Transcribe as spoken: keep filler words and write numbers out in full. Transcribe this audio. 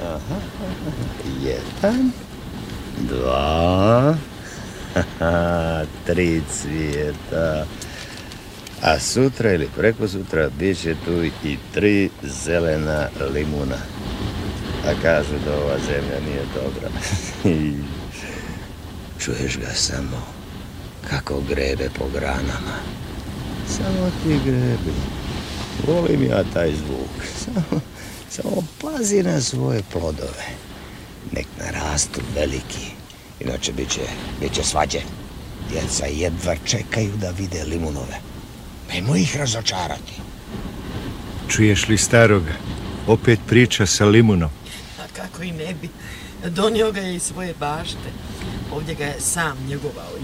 Aha, jedan, dva, tri cvijeta. A sutra ili preko sutra bit će tu i tri zelena limuna. A kažu da ova zemlja nije dobra. Čuješ ga samo kako grebe po granama. Samo ti grebi. Volim ja taj zvuk. Samo, samo pazi na svoje plodove. Nek narastu veliki. Inače bit će, bit će svađe. Djeca jedva čekaju da vide limunove. Nemoj ih razočarati. Čuješ li staroga? Opet priča sa limunom. A kako i ne bi. Donio ga je iz svoje bašte. Ovdje ga je sam njegovao.